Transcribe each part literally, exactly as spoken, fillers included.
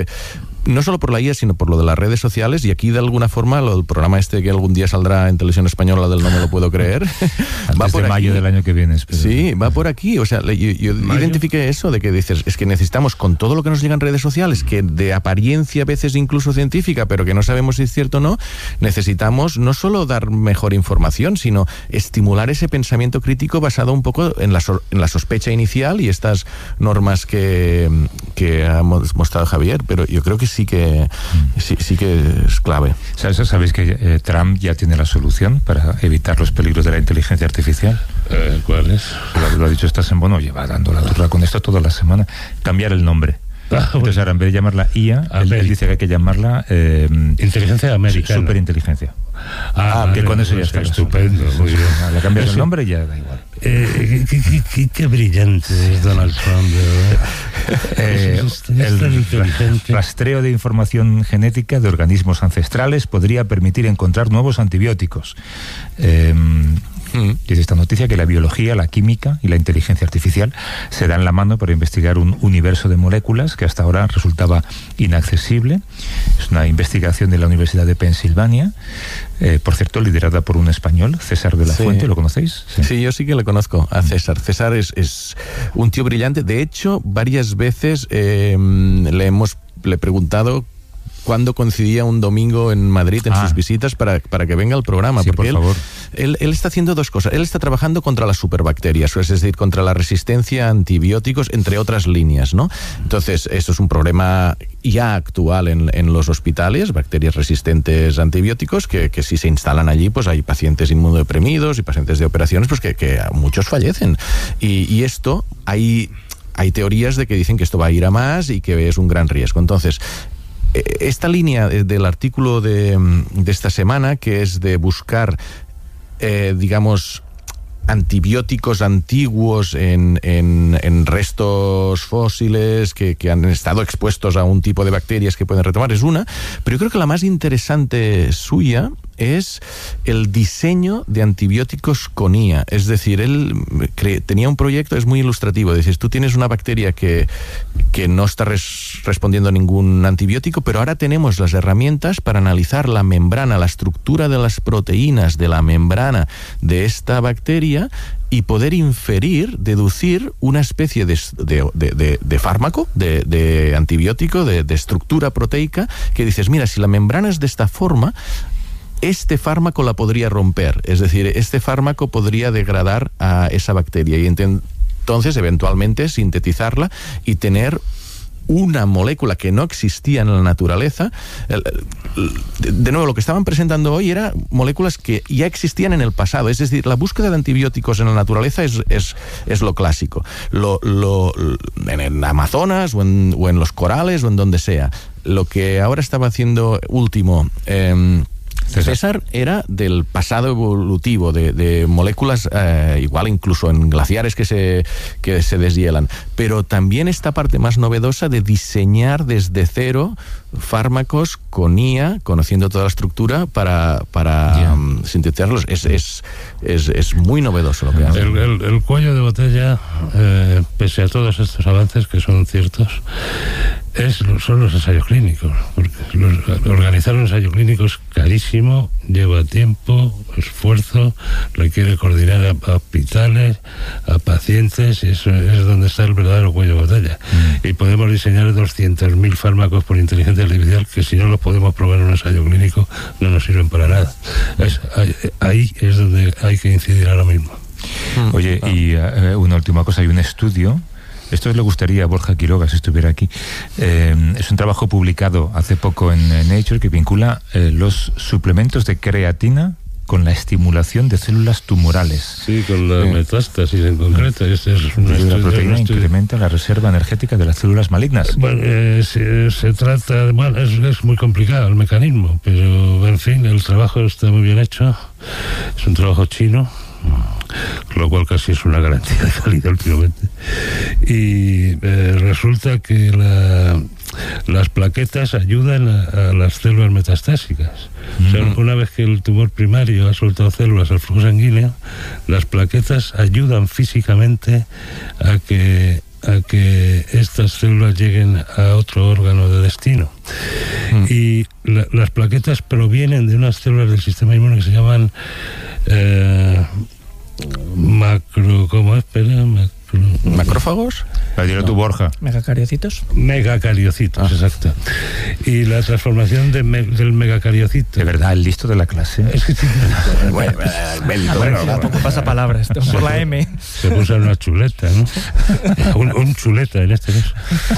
no solo por la I A, sino por lo de las redes sociales, y aquí de alguna forma lo del programa este que algún día saldrá en televisión española del No me lo puedo creer, va por de mayo aquí. Del año que viene. Espero. Sí, va por aquí. O sea, yo, yo identifiqué eso de que dices, es que necesitamos, con todo lo que nos llega en redes sociales, que de apariencia a veces incluso científica, pero que no sabemos si es cierto o no, necesitamos no solo dar mejor información, sino estimular ese pensamiento crítico basado un poco en la, so, en la sospecha inicial y estas normas que, que ha mostrado Javier, pero yo creo que sí que sí, sí que es clave. ¿Sabéis que eh, Trump ya tiene la solución para evitar los peligros de la inteligencia artificial? Eh, ¿Cuál es? Lo, lo ha dicho esta semana, bueno, lleva dando la turra con esto toda la semana. Cambiar el nombre. Ah, bueno. Entonces ahora en vez de llamarla I A, él, él dice que hay que llamarla eh, inteligencia americana. Superinteligencia. Ah, ah que con eso ya está. Estupendo. Muy bien. Le cambias el nombre y ya da igual. Eh, qué, qué, qué, qué brillante es Donald Trump, eh, es, es, es el rastreo de información genética de organismos ancestrales podría permitir encontrar nuevos antibióticos. Eh, Mm. Dice esta noticia que la biología, la química y la inteligencia artificial se dan la mano para investigar un universo de moléculas que hasta ahora resultaba inaccesible. Es una investigación de la Universidad de Pensilvania, eh, por cierto, liderada por un español, César de la sí. Fuente. ¿Lo conocéis? Sí. sí, yo sí que le conozco a César. César es, es un tío brillante. De hecho, varias veces eh, le hemos le he preguntado cuándo coincidía un domingo en Madrid en ah. sus visitas para, para que venga al programa. Sí, porque por él, favor. Él, él está haciendo dos cosas. Él está trabajando contra las superbacterias, es decir, contra la resistencia a antibióticos, entre otras líneas, ¿no? Entonces, eso es un problema ya actual en, en los hospitales, bacterias resistentes a antibióticos, que, que si se instalan allí, pues hay pacientes inmunodeprimidos y pacientes de operaciones, pues que, que muchos fallecen. Y, y esto, hay, hay teorías de que dicen que esto va a ir a más y que es un gran riesgo. Entonces, esta línea del artículo de, de esta semana, que es de buscar, eh, digamos, antibióticos antiguos en, en, en restos fósiles que, que han estado expuestos a un tipo de bacterias que pueden retomar, es una, pero yo creo que la más interesante suya es el diseño de antibióticos con I A. Es decir, él cre- tenía un proyecto, es muy ilustrativo. Dices, tú tienes una bacteria que, que no está res- respondiendo a ningún antibiótico, pero ahora tenemos las herramientas para analizar la membrana, la estructura de las proteínas de la membrana de esta bacteria y poder inferir, deducir una especie de, de, de, de, de fármaco, de, de antibiótico, de, de estructura proteica, que dices, mira, si la membrana es de esta forma, este fármaco la podría romper, es decir, este fármaco podría degradar a esa bacteria y entonces eventualmente sintetizarla y tener una molécula que no existía en la naturaleza. De nuevo, lo que estaban presentando hoy era moléculas que ya existían en el pasado, es decir, la búsqueda de antibióticos en la naturaleza es, es, es lo clásico, lo, lo, en el Amazonas o en, o en los corales o en donde sea. Lo que ahora estaba haciendo último eh, César. César era del pasado evolutivo, de, de moléculas, eh, igual incluso en glaciares que se, que se deshielan, pero también esta parte más novedosa de diseñar desde cero fármacos con I A, conociendo toda la estructura para, para yeah. um, sintetizarlos. Es, es, es, es muy novedoso lo que hace. El, el, el cuello de botella, eh, pese a todos estos avances que son ciertos, es, son los ensayos clínicos, porque los, organizar un ensayo clínico es carísimo, lleva tiempo, esfuerzo, requiere coordinar a, a hospitales, a pacientes, y eso es donde está el verdadero cuello de botella. Mm. Y podemos diseñar doscientos mil fármacos por inteligencia artificial que si no los podemos probar en un ensayo clínico no nos sirven para nada. Es, ahí, ahí es donde hay que incidir ahora mismo. Mm. Oye, y uh, una última cosa, hay un estudio. Esto le gustaría a Borja Quiroga si estuviera aquí. Eh, es un trabajo publicado hace poco en Nature que vincula eh, los suplementos de creatina con la estimulación de células tumorales. Sí, con la eh, metástasis en concreto. Este es un la proteína incrementa la reserva energética de las células malignas. Bueno, eh, se, se trata de... Bueno, es, es muy complicado el mecanismo, pero en fin, el trabajo está muy bien hecho. Es un trabajo chino, lo cual casi es una garantía de calidad últimamente. Y eh, resulta que la, las plaquetas ayudan a, a las células metastásicas. Mm. O sea, una vez que el tumor primario ha soltado células al flujo sanguíneo, las plaquetas ayudan físicamente a que a que estas células lleguen a otro órgano de destino. Mm. Y la, las plaquetas provienen de unas células del sistema inmune que se llaman eh, macro... ¿Cómo es? Espera, macro... ¿Macrófagos? La dirá tu Borja. ¿Megacariocitos? Megacariocitos, ah. exacto. Y la transformación de me, del megacariocito. De verdad, el listo de la clase. Es que tiene... bueno, bueno, bueno, tampoco pasa palabras, esto por la M. Se puso una chuleta, ¿no? un, un chuleta en este caso.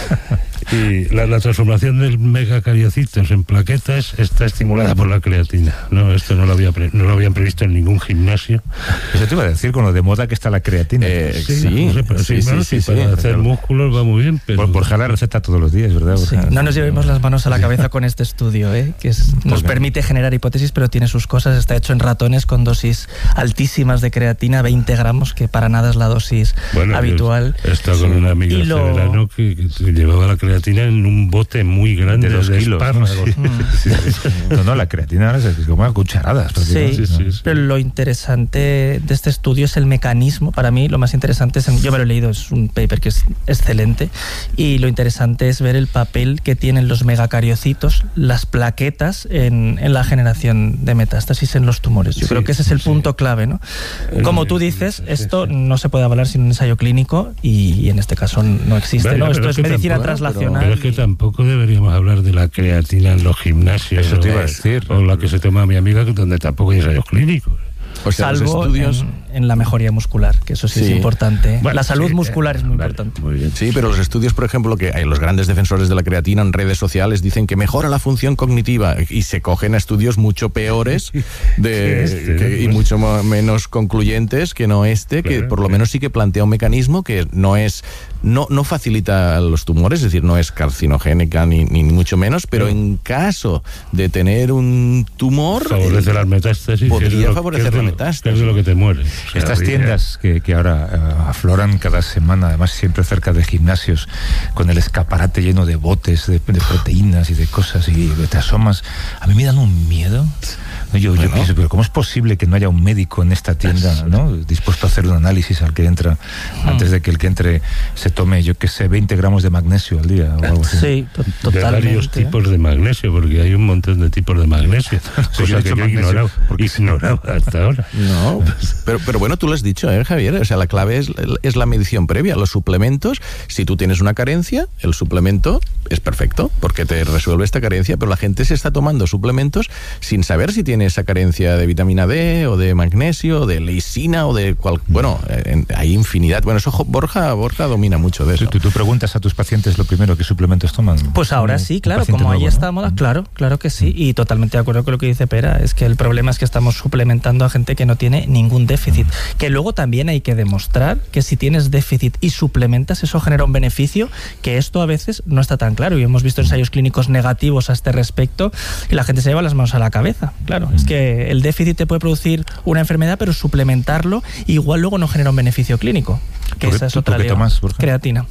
Y la, la transformación del megacariocitos en plaquetas está estimulada por la creatina. No, esto no lo, había pre, no lo habían previsto en ningún gimnasio. Eso te iba a decir con lo de moda que está la creatina. Eh, sí, sí, no sé, pero sí, sí, sí, sí, sí, para sí, hacer músculos va muy bien, pero... Por, por jalar receta todos los días, ¿verdad? Sí. No nos llevemos las manos a la cabeza con este estudio, ¿eh? Que es, nos permite generar hipótesis, pero tiene sus cosas. Está hecho en ratones con dosis altísimas de creatina, veinte gramos, que para nada es la dosis bueno, habitual. He estado con una amiga de lo... verano que, que llevaba la creatina en un bote muy grande de dos de kilos. ¿No? Sí. Sí, sí. no, no, la creatina ahora es como a cucharadas. Sí, sí, sí, sí, pero lo interesante de este estudio es el mecanismo. Para mí lo más interesante es, yo me lo he leído, es un paper que es excelente, y lo interesante es ver el papel que tienen los megacariocitos, las plaquetas en, en la generación de metástasis en los tumores. Yo sí, creo que ese es el sí. punto clave, ¿no? Como tú dices, esto no se puede avalar sin un ensayo clínico y, y en este caso no existe, bueno, ¿no? Esto es, es medicina tampoco, translacional. Pero, pero es que y... tampoco deberíamos hablar de la creatina en los gimnasios. Eso te iba a decir. O la que se toma mi amiga, donde tampoco hay ensayos clínicos. O sea, salvo estudios... en, en la mejoría muscular, que eso sí, sí. es importante. Bueno, la salud sí, muscular eh, es muy vale, importante. Muy bien. Sí, pero los estudios, por ejemplo, que hay los grandes defensores de la creatina en redes sociales dicen que mejora la función cognitiva y se cogen a estudios mucho peores de, sí, este, que, y mucho menos concluyentes que no este, claro, que por lo menos sí que plantea un mecanismo que no es no, no facilita los tumores, es decir, no es carcinogénica ni, ni mucho menos, pero sí. en caso de tener un tumor... Favorece eh, las metástasis. Podría lo, favorecer la metástasis. Que es de lo que te muere. O sea, estas tiendas que, que ahora uh, afloran cada semana, además siempre cerca de gimnasios, con el escaparate lleno de botes, de, de proteínas y de cosas, y te asomas, a mí me dan un miedo. Yo, bueno. yo pienso, pero ¿cómo es posible que no haya un médico en esta tienda, ¿no? dispuesto a hacer un análisis al que entra, mm. antes de que el que entre se tome, yo qué sé, veinte gramos de magnesio al día o algo así? Sí, to totalmente. De varios tipos de magnesio, porque hay un montón de tipos de magnesio. Pues yo, yo ignoraba, porque ignoraba hasta ahora. No, pero, pero bueno, tú lo has dicho, ¿eh, Javier? O sea, la clave es, es la medición previa. Los suplementos, si tú tienes una carencia, el suplemento es perfecto, porque te resuelve esta carencia, pero la gente se está tomando suplementos sin saber si tiene esa carencia de vitamina D o de magnesio o de lisina o de cual, bueno, en, hay infinidad. Bueno, eso Borja, Borja domina mucho de eso. ¿Tú, tú preguntas a tus pacientes lo primero qué suplementos toman? Pues ahora sí, claro, como ahí está moda, ¿no? claro, claro que sí, y totalmente de acuerdo con lo que dice Pera, es que el problema es que estamos suplementando a gente que no tiene ningún déficit, que luego también hay que demostrar que si tienes déficit y suplementas, eso genera un beneficio, que esto a veces no está tan claro, y hemos visto ensayos clínicos negativos a este respecto, y la gente se lleva las manos a la cabeza. Claro, es que el déficit te puede producir una enfermedad, pero suplementarlo igual luego no genera un beneficio clínico, que esa es otra leo. Tomas, creatina.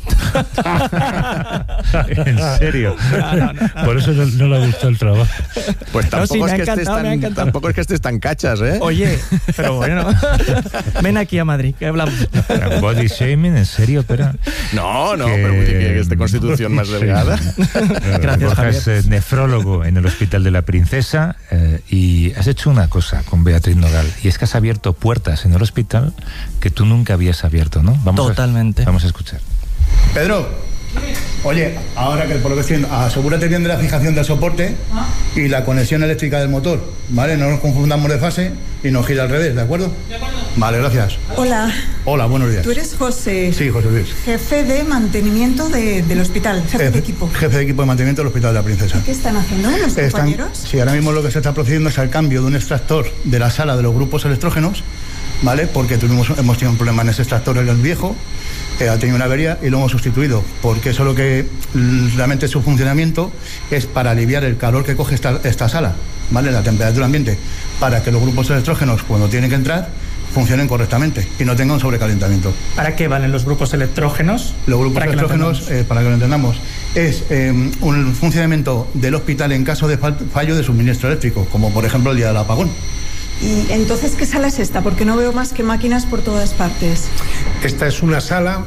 ¿En serio? No, no, no. Por eso no, no le gustó el trabajo. Pues tampoco, no, sí, es que estés tan, tampoco es que estés tan cachas, ¿eh? Oye, pero bueno, ven aquí a Madrid, que hablamos. Body shaming, ¿en serio? Pero no, no, que... pero que esta constitución más delgada. Gracias, Borja Javier. Es eh, nefrólogo en el Hospital de la Princesa, eh, y has hecho una cosa con Beatriz Nogal, y es que has abierto puertas en el hospital que tú nunca habías abierto, ¿no? Vamos Totalmente. A, vamos a escuchar. Pedro, oye, ahora que por lo que estoy viendo, asegúrate bien de la fijación del soporte ¿Ah? y la conexión eléctrica del motor, ¿vale? No nos confundamos de fase y nos gira al revés, ¿de acuerdo? De acuerdo. Vale, gracias. Hola. Hola, buenos días. ¿Tú eres José? Sí, José Luis. Jefe de mantenimiento de, del hospital, jefe, jefe de equipo. Jefe de equipo de mantenimiento del Hospital de la Princesa. ¿Qué están haciendo los están, compañeros? Sí, ahora mismo lo que se está procediendo es al cambio de un extractor de la sala de los grupos electrógenos, ¿vale? Porque tuvimos, hemos tenido un problema en ese extractor, el viejo, eh, ha tenido una avería y lo hemos sustituido, porque eso lo que realmente su funcionamiento es para aliviar el calor que coge esta, esta sala, ¿vale? La temperatura ambiente, para que los grupos electrógenos, cuando tienen que entrar, funcionen correctamente y no tengan sobrecalentamiento. ¿Para qué valen los grupos electrógenos? Los grupos para electrógenos, eh, para que lo entendamos, es eh, un funcionamiento del hospital en caso de fallo de suministro eléctrico, como por ejemplo el día del apagón. ¿Y entonces qué sala es esta? Porque no veo más que máquinas por todas partes. Esta es una sala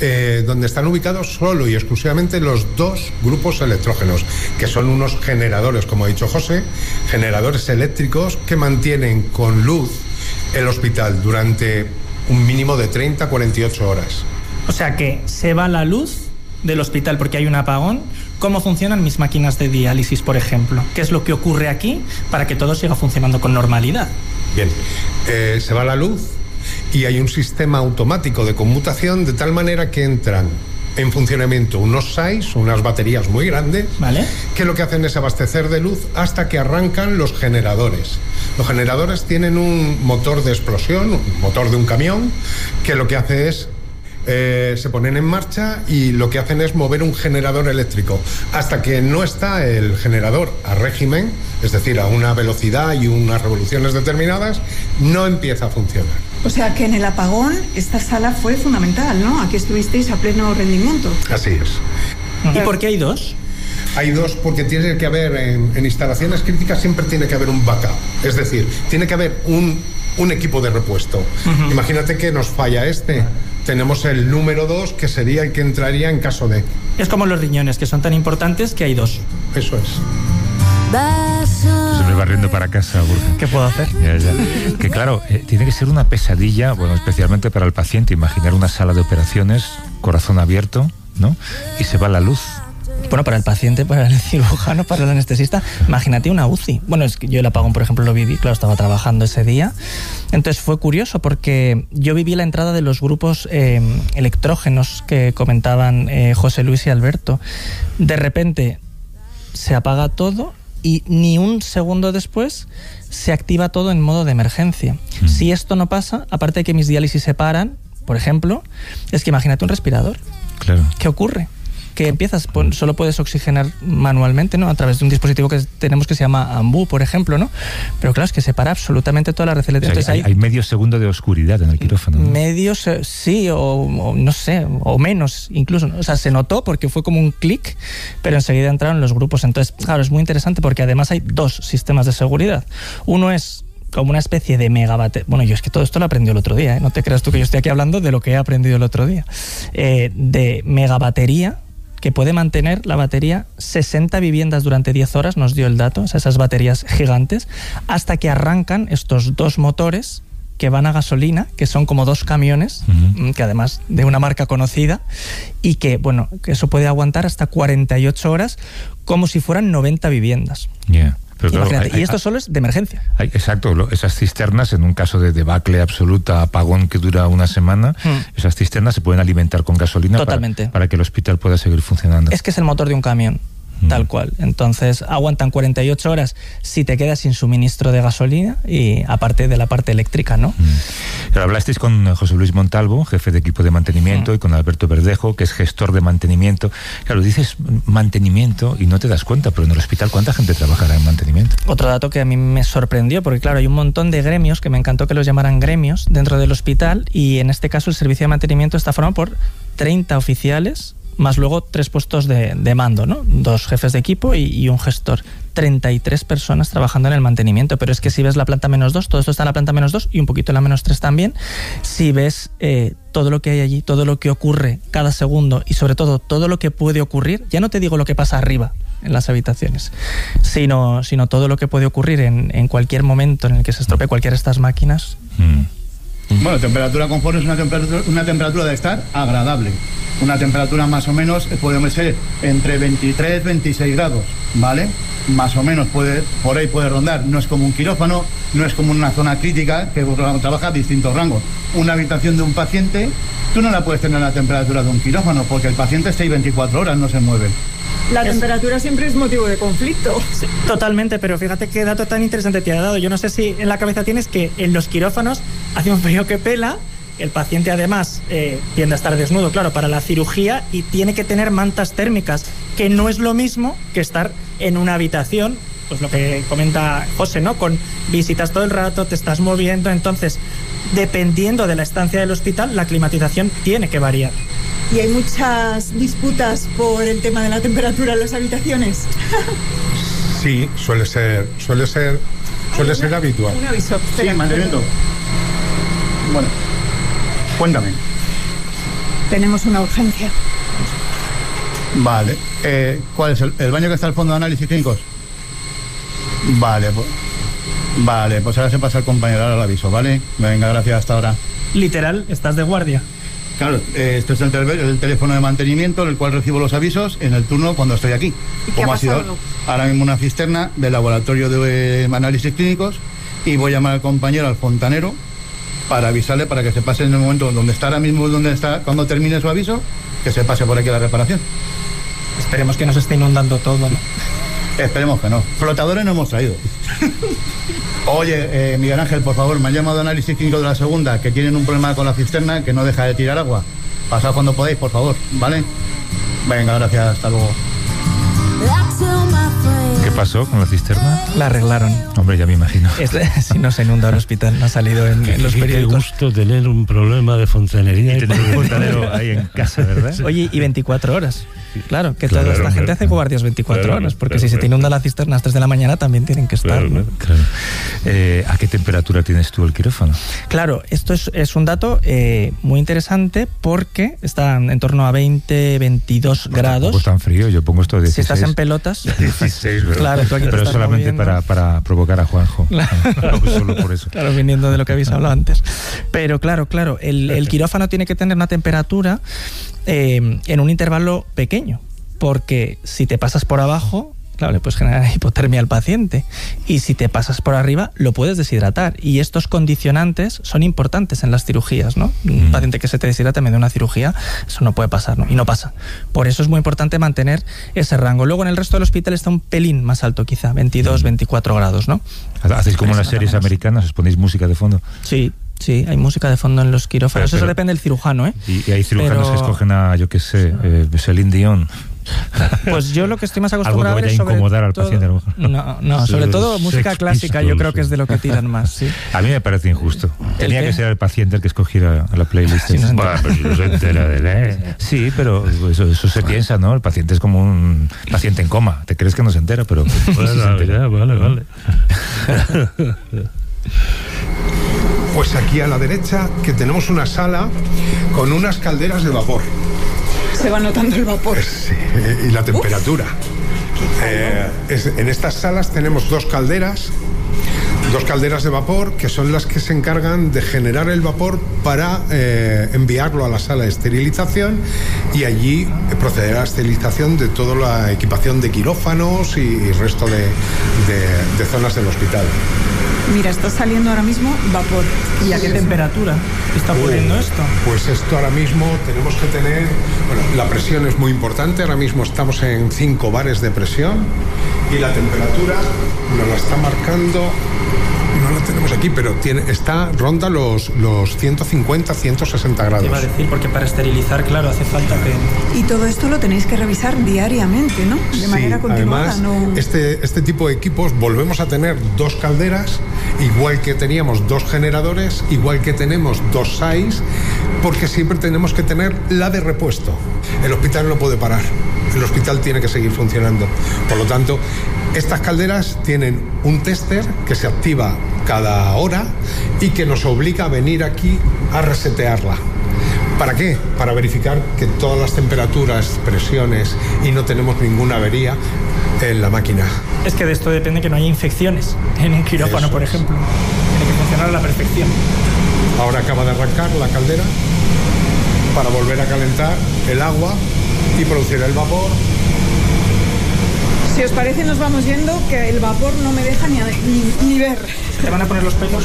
eh, donde están ubicados solo y exclusivamente los dos grupos electrógenos, que son unos generadores, como ha dicho José, generadores eléctricos que mantienen con luz el hospital durante un mínimo de treinta a cuarenta y ocho horas. O sea que se va la luz del hospital porque hay un apagón. ¿Cómo funcionan mis máquinas de diálisis, por ejemplo? ¿Qué es lo que ocurre aquí para que todo siga funcionando con normalidad? Bien, eh, se va la luz y hay un sistema automático de conmutación de tal manera que entran en funcionamiento unos S A Is, unas baterías muy grandes, ¿vale?, que lo que hacen es abastecer de luz hasta que arrancan los generadores. Los generadores tienen un motor de explosión, un motor de un camión, que lo que hace es Eh, se ponen en marcha y lo que hacen es mover un generador eléctrico. Hasta que no está el generador a régimen, es decir, a una velocidad y unas revoluciones determinadas, no empieza a funcionar. O sea que en el apagón esta sala fue fundamental, ¿no? Aquí estuvisteis a pleno rendimiento. Así es. ¿Y por qué hay dos? Hay dos porque tiene que haber, en, en instalaciones críticas siempre tiene que haber un backup. Es decir, tiene que haber un, un equipo de repuesto. Uh-huh. Imagínate que nos falla este. Tenemos el número dos, que sería el que entraría en caso de... Es como los riñones, que son tan importantes que hay dos. Eso es. Se me va riendo para casa, Burja. ¿Qué puedo hacer? Ya, ya. Que claro, eh, tiene que ser una pesadilla, bueno, especialmente para el paciente, imaginar una sala de operaciones, corazón abierto, ¿no? Y se va la luz. Bueno, para el paciente, para el cirujano, para el anestesista, imagínate una U C I. Bueno, es que yo el apagón, por ejemplo, lo viví, claro, estaba trabajando ese día. Entonces fue curioso porque yo viví la entrada de los grupos eh, electrógenos que comentaban eh, José Luis y Alberto. De repente se apaga todo y ni un segundo después se activa todo en modo de emergencia. Mm. Si esto no pasa, aparte de que mis diálisis se paran, por ejemplo, es que imagínate un respirador. Claro. ¿Qué ocurre? Que empiezas, solo puedes oxigenar manualmente, ¿no? A través de un dispositivo que tenemos que se llama AMBU, por ejemplo, ¿no? Pero claro, es que se para absolutamente toda la red eléctrica. O sea, hay, hay medio segundo de oscuridad en el quirófano, ¿no? Medio, sí, o, o no sé, o menos incluso, ¿no? O sea, se notó porque fue como un clic, pero enseguida entraron los grupos. Entonces, claro, es muy interesante porque además hay dos sistemas de seguridad. Uno es como una especie de megabatería. Bueno, yo es que todo esto lo aprendí el otro día, ¿eh? No te creas tú que yo estoy aquí hablando de lo que he aprendido el otro día. Eh, de megabatería, que puede mantener la batería sesenta viviendas durante diez horas, nos dio el dato, o sea, esas baterías gigantes, hasta que arrancan estos dos motores que van a gasolina, que son como dos camiones, uh-huh. que además de una marca conocida, y que, bueno, que eso puede aguantar hasta cuarenta y ocho horas, como si fueran noventa viviendas. Yeah. Pero claro, hay, y esto hay, solo es de emergencia. Hay, exacto, lo, esas cisternas, en un caso de debacle absoluta, apagón que dura una semana, hmm. esas cisternas se pueden alimentar con gasolina. Totalmente. Para, para que el hospital pueda seguir funcionando. Es que es el motor de un camión. Tal cual. Entonces aguantan cuarenta y ocho horas si te quedas sin suministro de gasolina y aparte de la parte eléctrica, ¿no? Mm. Hablasteis con José Luis Montalvo, jefe de equipo de mantenimiento, mm. y con Alberto Verdejo, que es gestor de mantenimiento. Claro, dices mantenimiento y no te das cuenta, pero en el hospital, ¿cuánta gente trabajará en mantenimiento? Otro dato que a mí me sorprendió, porque claro, hay un montón de gremios, que me encantó que los llamaran gremios, dentro del hospital, y en este caso el servicio de mantenimiento está formado por treinta oficiales, más luego tres puestos de, de mando, ¿no? Dos jefes de equipo y, y un gestor. treinta y tres personas trabajando en el mantenimiento, pero es que si ves la planta menos dos, todo esto está en la planta menos dos y un poquito en la menos tres también, si ves eh, todo lo que hay allí, todo lo que ocurre cada segundo y sobre todo todo lo que puede ocurrir, ya no te digo lo que pasa arriba en las habitaciones, sino, sino todo lo que puede ocurrir en, en cualquier momento en el que se estropee cualquiera de estas máquinas. Mm. Bueno, temperatura confort es una temperatura, una temperatura de estar agradable. Una temperatura más o menos puede ser entre veintitrés, veintiséis grados, ¿vale? Más o menos puede, por ahí puede rondar. No es como un quirófano, no es como una zona crítica que trabaja a distintos rangos. Una habitación de un paciente, tú no la puedes tener a la temperatura de un quirófano porque el paciente está ahí veinticuatro horas, no se mueve. La temperatura siempre es motivo de conflicto. Sí, totalmente, pero fíjate qué dato tan interesante te ha dado. Yo no sé si en la cabeza tienes que en los quirófanos hace un frío que pela, el paciente además eh, tiende a estar desnudo, claro, para la cirugía y tiene que tener mantas térmicas, que no es lo mismo que estar en una habitación, pues lo que comenta José, ¿no? Con visitas todo el rato, te estás moviendo, entonces, dependiendo de la estancia del hospital, la climatización tiene que variar. ¿Y hay muchas disputas por el tema de la temperatura en las habitaciones? Sí, suele ser, suele ser, suele ser habitual. Un aviso. Sí, mantenimiento. Bueno, cuéntame. Tenemos una urgencia. Vale. Eh, ¿Cuál es el, el baño que está al fondo de análisis clínicos? Vale, pues, vale, pues ahora se pasa el compañero, ahora lo aviso, ¿vale? Venga, gracias, hasta ahora. Literal, estás de guardia. Claro, eh, esto es el, tel- el teléfono de mantenimiento en el cual recibo los avisos en el turno cuando estoy aquí. ¿Y qué Como ha ha sido pasado? ahora mismo una cisterna del laboratorio de eh, análisis clínicos, y voy a llamar al compañero, al fontanero, para avisarle para que se pase en el momento donde está ahora mismo, donde está, cuando termine su aviso, que se pase por aquí a la reparación. Esperemos que no se esté inundando todo, ¿no? Esperemos que no. Flotadores no hemos traído. Oye, eh, Miguel Ángel, por favor, me han llamado de análisis clínico de la segunda, que tienen un problema con la cisterna, que no deja de tirar agua. Pasad cuando podáis, por favor, ¿vale? Venga, gracias, hasta luego. ¿Qué pasó con la cisterna? La arreglaron. Hombre, ya me imagino. Es, si no se inunda el hospital, no ha salido en, en los Qué, qué periódicos. gusto tener un problema de fontanería. Y tener un fontanero ahí en casa, ¿verdad? Oye, y veinticuatro horas. Claro, que Claro, toda esta claro, gente claro. hace guardias veinticuatro Claro, horas, porque claro, si se te claro. inunda la cisterna a las tres de la mañana también tienen que estar, Claro, ¿no? claro. Claro. Eh, ¿A qué temperatura tienes tú el quirófano? Claro, esto es, es un dato eh, muy interesante porque está en torno a veinte, veintidós grados. Tampoco es tan frío, yo pongo esto de Si dieciséis. estás en pelotas, dieciséis, ¿verdad? Claro, tú aquí te pero estás solamente moviendo. para, para provocar a Juanjo. Claro. Solo por eso. claro, viniendo de lo que habéis hablado antes. Pero claro, claro, el, el quirófano tiene que tener una temperatura eh, en un intervalo pequeño, porque si te pasas por abajo, claro, le puedes generar hipotermia al paciente, y si te pasas por arriba, lo puedes deshidratar, y estos condicionantes son importantes en las cirugías, ¿no? Un Mm. paciente que se te deshidrata en medio de una cirugía, eso no puede pasar, ¿no? Y no pasa. Por eso es muy importante mantener ese rango. Luego en el resto del hospital está un pelín más alto, quizá, veintidós, veinticuatro grados, ¿no? ¿Hacéis como en las Más o series menos. americanas? ¿Os ponéis música de fondo? Sí, sí, hay música de fondo en los quirófanos. Pero- Eso pero- depende del cirujano, ¿eh? Y, y hay cirujanos Pero- que escogen a, yo qué sé, eh, Celine Dion. Pues yo lo que estoy más Algo que acostumbrado a ver vaya es a sobre incomodar al todo- paciente, a lo mejor. No, no, sobre Sex todo música clásica, yo Pistols, creo que es de lo que sí. tiran más, sí. A mí me parece injusto. Tenía qué? que ser el paciente el que escogiera a la playlist. Sí, no se Bueno, pues no se entera de la... Sí, pero eso, eso se piensa, ¿no? El paciente es como un paciente en coma. Te crees que no se entera, pero sí se Bueno, entera. ya, vale, vale. Pues aquí a la derecha que tenemos una sala con unas calderas de vapor. Se va notando el vapor. Sí, y la temperatura. Eh, es- en estas salas tenemos dos calderas, dos calderas de vapor que son las que se encargan de generar el vapor para eh, enviarlo a la sala de esterilización y allí proceder a la esterilización de toda la equipación de quirófanos y, y resto de, de- de zonas del hospital. Mira, está saliendo ahora mismo vapor. ¿Y a qué temperatura está ocurriendo esto? Pues esto ahora mismo tenemos que tener, bueno, la presión es muy importante, ahora mismo estamos en cinco bares de presión y la temperatura nos la está marcando, no la tenemos aquí, pero tiene, está, ronda los, los ciento cincuenta, ciento sesenta grados. Te iba a decir, porque para esterilizar, claro, hace falta que... Y todo esto lo tenéis que revisar diariamente, ¿no? De Sí, manera continuada, además, ¿no? este, este tipo de equipos volvemos a tener dos calderas, igual que teníamos dos generadores, igual que tenemos dos S A Is, porque siempre tenemos que tener la de repuesto. El hospital no puede parar, el hospital tiene que seguir funcionando. Por lo tanto, estas calderas tienen un tester que se activa cada hora y que nos obliga a venir aquí a resetearla. ¿Para qué? Para verificar que todas las temperaturas, presiones y no tenemos ninguna avería en la máquina. Es que de esto depende que no haya infecciones en un quirófano, Eso por es. ejemplo. Tiene que funcionar a la perfección. Ahora acaba de arrancar la caldera para volver a calentar el agua y producir el vapor. Si os parece, nos vamos yendo, que el vapor no me deja ni, a- ni, ni ver. ¿Te van a poner los pelos?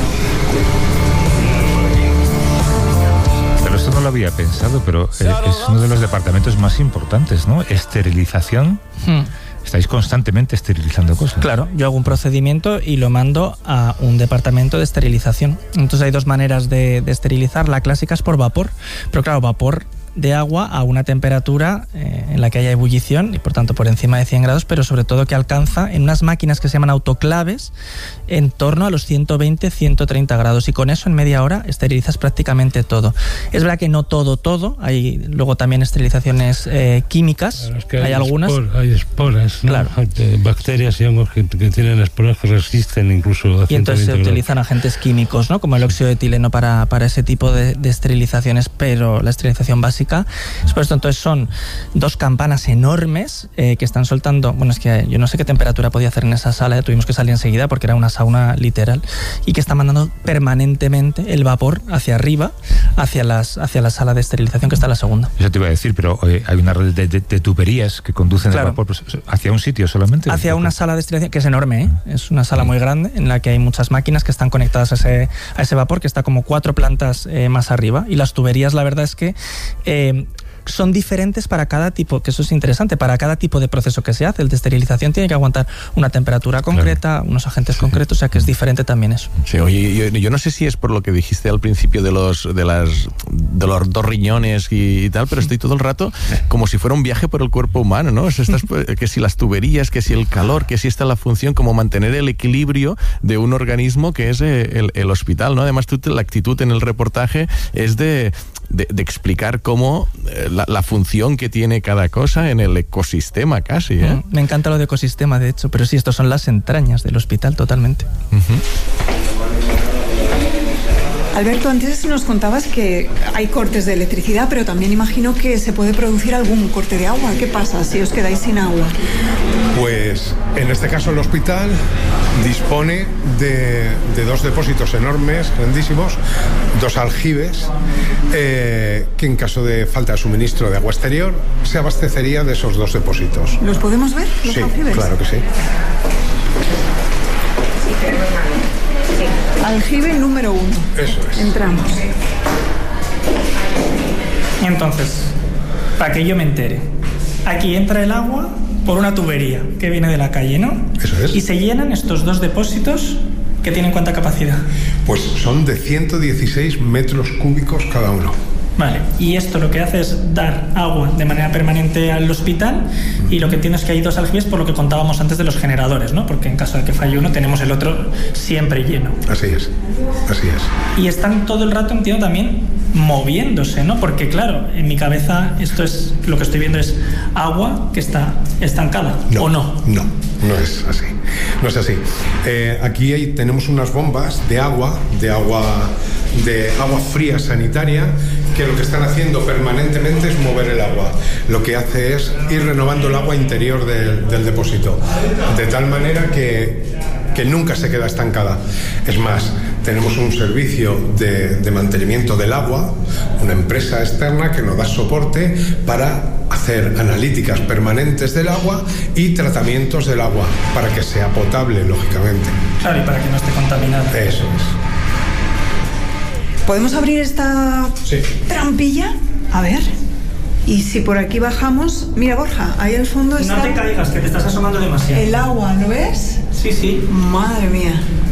Pero esto no lo había pensado, pero eh, es uno de los departamentos más importantes, ¿no? Esterilización. Hmm. Estáis constantemente esterilizando cosas. Claro, yo hago un procedimiento y lo mando a un departamento de esterilización. Entonces hay dos maneras de, de esterilizar. La clásica es por vapor, pero claro, vapor de agua a una temperatura eh, en la que haya ebullición y por tanto por encima de cien grados, pero sobre todo que alcanza en unas máquinas que se llaman autoclaves en torno a los ciento veinte, ciento treinta grados, y con eso en media hora esterilizas prácticamente todo. Es verdad que no todo, todo, hay luego también esterilizaciones eh, químicas, claro, es que hay, hay algunas. Espor, hay esporas, ¿no? Claro. Hay bacterias y hongos que, que tienen esporas que resisten incluso a y entonces se grados. utilizan agentes químicos, ¿no? Como el óxido de etileno para, para ese tipo de, de esterilizaciones, pero la esterilización básica es por esto. Entonces son dos campanas enormes eh, que están soltando, bueno, es que yo no sé qué temperatura podía hacer en esa sala, tuvimos que salir enseguida porque era una sauna literal, y que está mandando permanentemente el vapor hacia arriba, hacia las hacia la sala de esterilización que está en la segunda. Eso te iba a decir, pero eh, hay una red de, de, de tuberías que conducen claro. el vapor pues, hacia un sitio solamente. Hacia una sala de esterilización que es enorme, ¿eh? Es una sala muy grande en la que hay muchas máquinas que están conectadas a ese, a ese vapor, que está como cuatro plantas eh, más arriba, y las tuberías, la verdad es que eh, son diferentes para cada tipo, que eso es interesante, para cada tipo de proceso que se hace. El de esterilización tiene que aguantar una temperatura concreta, claro. unos agentes sí. concretos, o sea que es diferente también eso. Sí, oye, yo, yo no sé si es por lo que dijiste al principio de los de las de los dos riñones y, y tal, pero estoy todo el rato como si fuera un viaje por el cuerpo humano, ¿no? O sea, estás, que si las tuberías, que si el calor, que si está la función, como mantener el equilibrio de un organismo que es el, el hospital, ¿no? Además, tú, la actitud en el reportaje es de De, de explicar cómo eh, la, la función que tiene cada cosa en el ecosistema casi, ¿eh? Me encanta lo de ecosistema, de hecho, pero sí, estos son las entrañas del hospital totalmente. Uh-huh. Alberto, antes nos contabas que hay cortes de electricidad, pero también imagino que se puede producir algún corte de agua. ¿Qué pasa si os quedáis sin agua? Pues en este caso el hospital dispone de, de dos depósitos enormes, grandísimos, dos aljibes, eh, que en caso de falta de suministro de agua exterior se abastecería de esos dos depósitos. ¿Los podemos ver, los sí, aljibes? Claro que sí. Aljibe número uno. Eso es. Entramos. Entonces, para que yo me entere, aquí entra el agua por una tubería que viene de la calle, ¿no? Eso es. Y se llenan estos dos depósitos que tienen ¿cuánta capacidad? Pues son de ciento dieciséis metros cúbicos cada uno. Vale, y esto lo que hace es dar agua de manera permanente al hospital, y lo que entiendo es que hay dos aljibes por lo que contábamos antes de los generadores, ¿no? Porque en caso de que falle uno tenemos el otro siempre lleno. Así es, así es. Y están todo el rato, entiendo, también moviéndose, ¿no? Porque claro, en mi cabeza esto es, lo que estoy viendo es agua que está estancada, no, ¿o no? No, no es así, no es así. Eh, aquí hay, tenemos unas bombas de agua, de agua, de agua fría sanitaria, que lo que están haciendo permanentemente es mover el agua. Lo que hace es ir renovando el agua interior de, del depósito, de tal manera que, que nunca se queda estancada. Es más, tenemos un servicio de, de mantenimiento del agua, una empresa externa que nos da soporte para hacer analíticas permanentes del agua y tratamientos del agua, para que sea potable, lógicamente. Claro, y para que no esté contaminado. Eso es. ¿Podemos abrir esta sí. trampilla? A ver. Y si por aquí bajamos... Mira, Borja, ahí al fondo está... No te caigas, que te estás asomando demasiado. El agua, ¿lo ves? Sí, sí. Madre mía.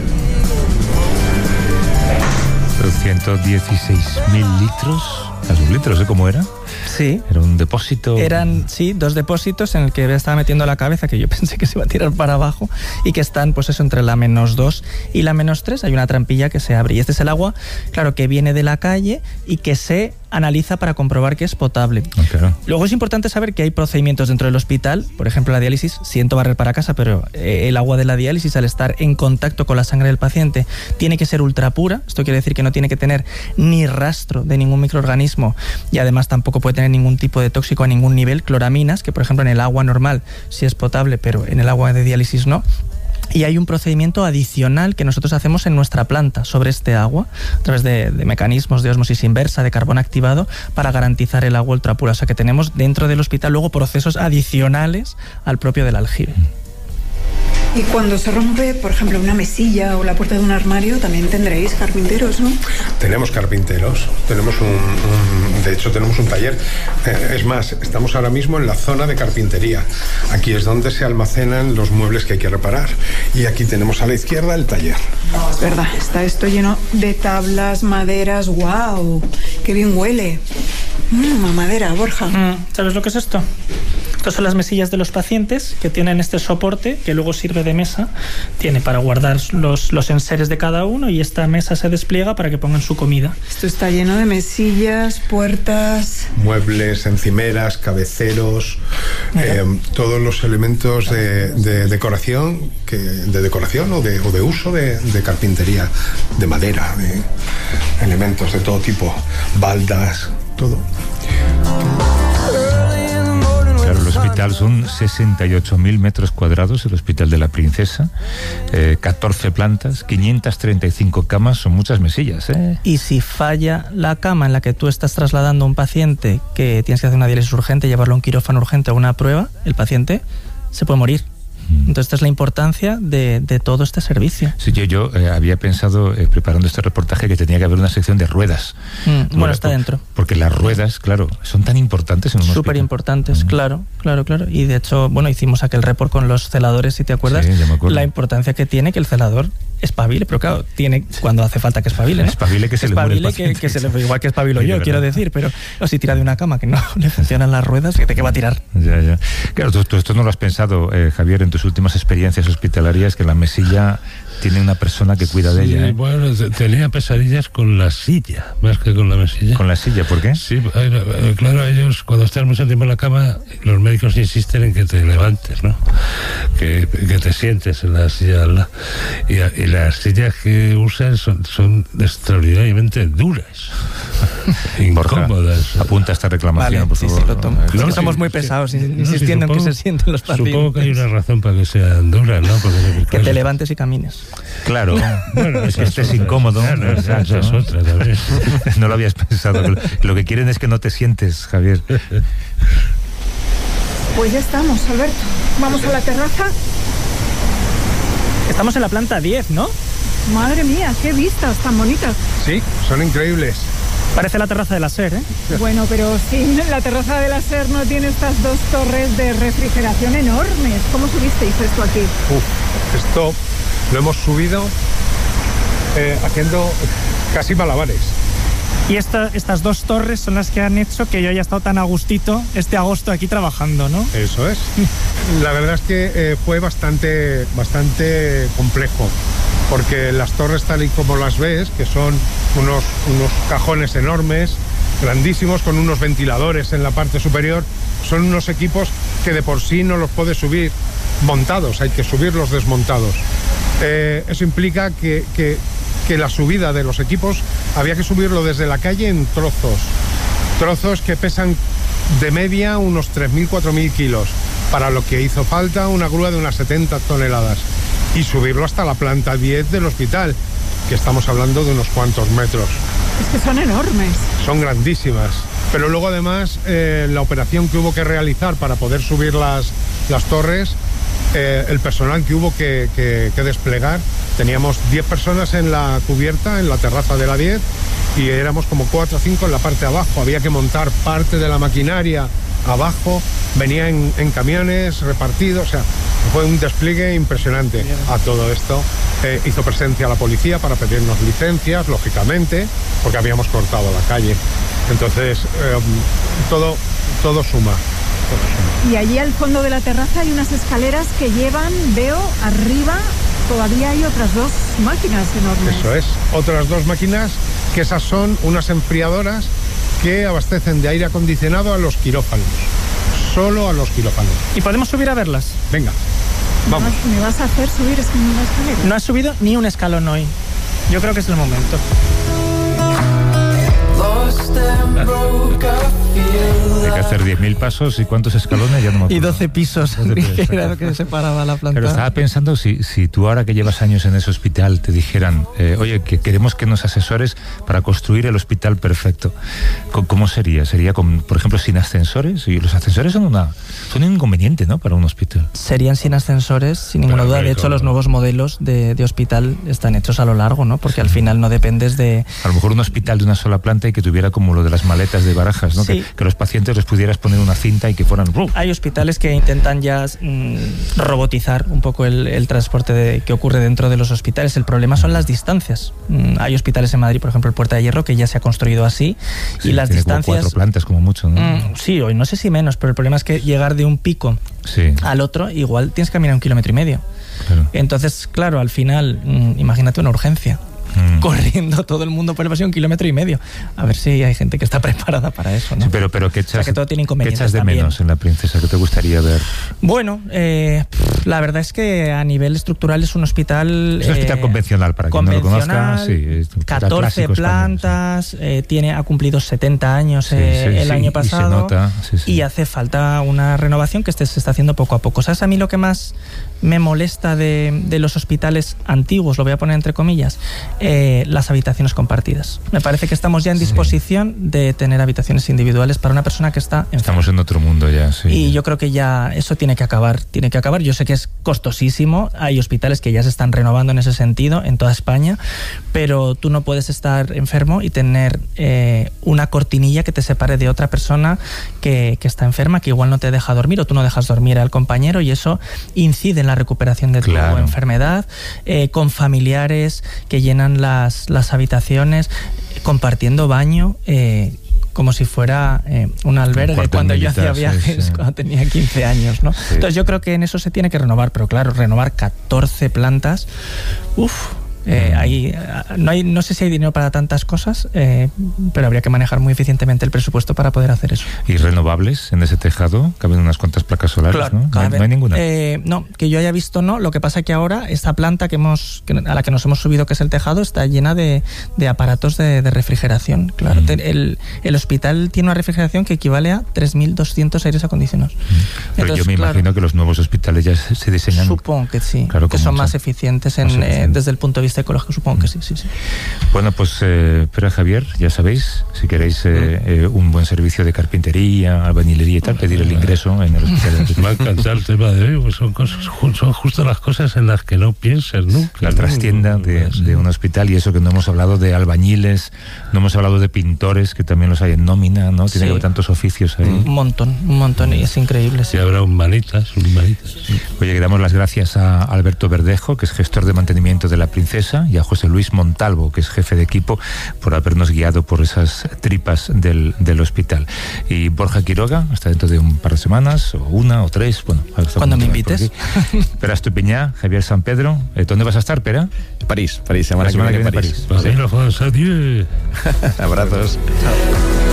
ciento dieciséis mil litros, a sus litros, ¿eh? ¿Cómo era? Sí. Era un depósito. Eran, sí, dos depósitos en el que estaba metiendo la cabeza, que yo pensé que se iba a tirar para abajo, y que están, pues eso, entre la menos dos y la menos tres. Hay una trampilla que se abre. Y este es el agua, claro, que viene de la calle y que se analiza para comprobar que es potable. Oh, claro. Luego es importante saber que hay procedimientos dentro del hospital, por ejemplo la diálisis, siento barrer para casa, pero eh, el agua de la diálisis, al estar en contacto con la sangre del paciente, tiene que ser ultra pura. Esto quiere decir que no tiene que tener ni rastro de ningún microorganismo, y además tampoco puede tener ningún tipo de tóxico a ningún nivel. Cloraminas, que por ejemplo en el agua normal sí es potable, pero en el agua de diálisis no. Y hay un procedimiento adicional que nosotros hacemos en nuestra planta sobre este agua, a través de, de mecanismos de ósmosis inversa, de carbón activado, para garantizar el agua ultrapura. O sea que tenemos dentro del hospital luego procesos adicionales al propio del aljibe. Y cuando se rompe, por ejemplo, una mesilla o la puerta de un armario, también tendréis carpinteros, ¿no? Tenemos carpinteros, tenemos un, un de hecho tenemos un taller. Eh, es más, estamos ahora mismo en la zona de carpintería. Aquí es donde se almacenan los muebles que hay que reparar. Y aquí tenemos a la izquierda el taller. Es verdad, está esto lleno de tablas, maderas, ¡wow! ¡Qué bien huele! Mm, mamadera, Borja. Mm, ¿Sabes lo que es esto? Estas son las mesillas de los pacientes que tienen este soporte que luego sirve de mesa. Tiene para guardar los, los enseres de cada uno y esta mesa se despliega para que pongan su comida. Esto está lleno de mesillas, puertas... Muebles, encimeras, cabeceros, eh, todos los elementos de, de decoración, que, de decoración o de, o de uso de, de carpintería, de madera, de elementos de todo tipo, baldas, todo. Claro, el hospital son sesenta y ocho mil metros cuadrados, el Hospital de la Princesa, eh, catorce plantas, quinientas treinta y cinco camas, son muchas mesillas, ¿eh? Y si falla la cama en la que tú estás trasladando a un paciente que tienes que hacer una diálisis urgente, llevarlo a un quirófano urgente o una prueba, el paciente se puede morir. Entonces, esta es la importancia de, de todo este servicio. Sí, yo, yo eh, había pensado, eh, preparando este reportaje, que tenía que haber una sección de ruedas. Mm, bueno, bueno, está por, dentro. Porque las ruedas, claro, son tan importantes en un Súper importantes, mm. claro, claro, claro. Y de hecho, bueno, hicimos aquel report con los celadores, si te acuerdas, sí, ya me acuerdo. La importancia que tiene que el celador espabile, pero claro, tiene cuando hace falta que espabile, ¿no? Espabile que se espabile le muere el paciente. Que, que se le, igual que espabilo yo, quiero decir, pero o si tira de una cama que no le funcionan las ruedas, ¿de qué va a tirar? Ya, ya. Claro, tú, tú esto no lo has pensado, eh, Javier, en tus últimas experiencias hospitalarias, que la mesilla tiene una persona que cuida sí, de ella, ¿eh? Bueno, tenía pesadillas con la silla, más que con la mesilla. ¿Con la silla? ¿Por qué? Sí, claro, ellos cuando están mucho tiempo en la cama, los médicos insisten en que te levantes, ¿no? Que, que te sientes en la silla. Y, y las sillas que usan son, son extraordinariamente duras. Incómodas. Apunta esta reclamación, vale, por sí, favor. Sí, lo tomo. No, es que no, somos sí, muy pesados sí, insistiendo no, sí, supongo, en que se sienten los pacientes. Supongo que hay una razón para que sean duras, ¿no? Porque, que te levantes y camines. Claro, bueno, es que estés es incómodo. Claro, esa, esa es otra también. No lo habías pensado. Lo que quieren es que no te sientes, Javier. Pues ya estamos, Alberto. Vamos a la terraza. Estamos en la planta diez, ¿no? Madre mía, qué vistas tan bonitas. Sí, son increíbles. Parece la terraza de la SER, ¿eh? Bueno, pero sí, la terraza de la SER no tiene estas dos torres de refrigeración enormes. ¿Cómo subisteis esto aquí? Uf, esto lo hemos subido eh, haciendo casi malabares. Y esta, estas dos torres son las que han hecho que yo haya estado tan a gustito este agosto aquí trabajando, ¿no? Eso es. La verdad es que eh, fue bastante, bastante complejo, porque las torres tal y como las ves, que son unos, unos cajones enormes, grandísimos, con unos ventiladores en la parte superior, son unos equipos que de por sí no los puedes subir montados, hay que subirlos desmontados. Eh, eso implica que, que, que la subida de los equipos había que subirlo desde la calle en trozos, trozos que pesan de media unos tres mil, cuatro mil kilos, para lo que hizo falta una grúa de unas setenta toneladas, y subirlo hasta la planta diez del hospital, que estamos hablando de unos cuantos metros. Es que son enormes. Son grandísimas. Pero luego además eh, la operación que hubo que realizar para poder subir las, las torres, eh, el personal que hubo que, que, que desplegar, teníamos diez personas en la cubierta, en la terraza de la diez, y éramos como cuatro o cinco en la parte de abajo. Había que montar parte de la maquinaria abajo, venía en, en camiones repartidos, o sea, fue un despliegue impresionante. A todo esto eh, hizo presencia la policía para pedirnos licencias, lógicamente, porque habíamos cortado la calle. Entonces, eh, todo, todo suma. Y allí al fondo de la terraza hay unas escaleras que llevan, veo, arriba, todavía hay otras dos máquinas enormes. Eso es, otras dos máquinas, que esas son unas enfriadoras que abastecen de aire acondicionado a los quirófanos. Solo a los quirófanos. ¿Y podemos subir a verlas? Venga, vamos. ¿Me vas a hacer subir esta escalera? No has subido ni un escalón hoy. Yo creo que es el momento. Hay que hacer diez mil pasos y cuántos escalones, ya no me acuerdo. Y doce pisos, que era lo que separaba la planta. Pero estaba pensando, si, si tú ahora que llevas años en ese hospital te dijeran, eh, oye, que queremos que nos asesores para construir el hospital perfecto, ¿cómo sería? ¿Sería, con, por ejemplo, sin ascensores? Y los ascensores son, una, son un inconveniente, ¿no?, para un hospital. Serían sin ascensores, sin ninguna Pero, duda. De hecho, como... los nuevos modelos de, de hospital están hechos a lo largo, ¿no? Porque al final no dependes de... A lo mejor un hospital de una sola planta y que tuviera hubiera como lo de las maletas de Barajas, ¿no? Sí. Que, que los pacientes les pudieras poner una cinta y que fueran... Hay hospitales que intentan ya mmm, robotizar un poco el, el transporte de, que ocurre dentro de los hospitales. El problema son las distancias. Mm, hay hospitales en Madrid, por ejemplo, el Puerta de Hierro, que ya se ha construido así. Sí, y las tiene distancias... como cuatro plantas como mucho, ¿no? Mm, sí, hoy no sé si menos, pero el problema es que llegar de un pico sí. al otro, igual tienes que caminar un kilómetro y medio. Claro. Entonces, claro, al final, mmm, imagínate una urgencia. Mm. Corriendo todo el mundo por el pasillo un kilómetro y medio. A ver si hay gente que está preparada para eso, ¿no? Sí, pero, pero ¿qué echas, o sea, que todo tiene inconvenientes ¿qué echas de también. menos en La Princesa? ¿Qué te gustaría ver? Bueno, eh, la verdad es que a nivel estructural es un hospital... Es un hospital eh, convencional, para quien no lo conozca. Sí, es catorce plantas, español, sí. eh, tiene, ha cumplido setenta años sí, eh, sí, el sí, año pasado. Y, se nota, sí, sí. y hace falta una renovación que este se está haciendo poco a poco. ¿Sabes a mí lo que más me molesta de, de los hospitales antiguos, lo voy a poner entre comillas? Eh, las habitaciones compartidas. Me parece que estamos ya en disposición sí. de tener habitaciones individuales para una persona que está enferma. Estamos en otro mundo ya, sí. Y yo creo que ya eso tiene que acabar, tiene que acabar. Yo sé que es costosísimo, hay hospitales que ya se están renovando en ese sentido en toda España, pero tú no puedes estar enfermo y tener eh, una cortinilla que te separe de otra persona que, que está enferma, que igual no te deja dormir o tú no dejas dormir al compañero, y eso incide en la recuperación de claro. tu enfermedad, eh, con familiares que llenan las, las habitaciones, compartiendo baño, eh, como si fuera eh, un albergue cuando yo hacía viajes, sí, sí. cuando tenía quince años, ¿no? Sí. Entonces yo creo que en eso se tiene que renovar, pero claro, renovar catorce plantas, uff. Eh, ahí, no, hay, no sé si hay dinero para tantas cosas, eh, pero habría que manejar muy eficientemente el presupuesto para poder hacer eso. ¿Y renovables en ese tejado? Caben unas cuantas placas solares, claro, ¿no? No hay, no hay ninguna. Eh, no, que yo haya visto no. Lo que pasa es que ahora esta planta que hemos, que, a la que nos hemos subido, que es el tejado, está llena de, de aparatos de, de refrigeración. Claro, mm. el, el hospital tiene una refrigeración que equivale a tres mil doscientos aires acondicionados. Mm. Pero Entonces, yo me claro, imagino que los nuevos hospitales ya se diseñan. Supongo que sí, claro, que son mucho. más eficientes en, más eh, desde el punto de vista ecológico, supongo que sí, sí, sí. Bueno, pues, eh, Pere Javier, ya sabéis, si queréis eh, eh, un buen servicio de carpintería, albañilería y tal, pedir el ingreso en el hospital. Me va a encantar el tema de hoy, pues son cosas, son justo las cosas en las que no piensas nunca. La trastienda de, de un hospital, y eso que no hemos hablado de albañiles, no hemos hablado de pintores, que también los hay en nómina, ¿no? Tiene sí. que haber tantos oficios ahí. Un montón, un montón, y es increíble. Sí, habrá un manitas, un manitas. Oye, que damos las gracias a Alberto Verdejo, que es gestor de mantenimiento de La Princesa, y a José Luis Montalvo, que es jefe de equipo, por habernos guiado por esas tripas del, del hospital. Y Borja Quiroga, hasta dentro de un par de semanas, o una, o tres, bueno. Cuando me invites. Pera Estupiñá, Javier San Pedro. Eh, ¿Dónde vas a estar, Pera? París, París, semana, semana que viene, París. París. París. Sí. París. Abrazos. Chao.